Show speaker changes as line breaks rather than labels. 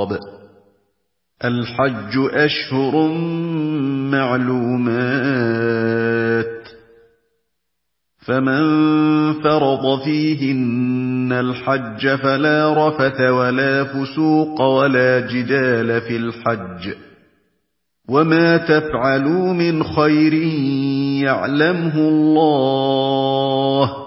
النِّصَابِ الْحَجُّ أَشْهُرٌ مَّعْلُومَاتٌ فَمَن فَرَضَ فِيهِنَّ الْحَجَّ فَلَا رَفَثَ وَلَا فُسُوقَ وَلَا جِدَالَ فِي الْحَجِّ وَمَا تَفْعَلُوا مِنْ خَيْرٍ يَعْلَمْهُ اللَّهُ